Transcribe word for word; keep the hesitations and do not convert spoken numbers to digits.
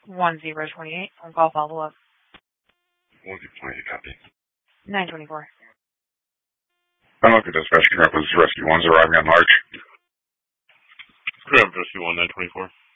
one zero twenty-eight, phone call follow-up. one zero twenty-eight, copy. nine twenty-four. I'm looking at dispatch. Can I rescue ones arriving on March? Grab rescue one, nine twenty-four.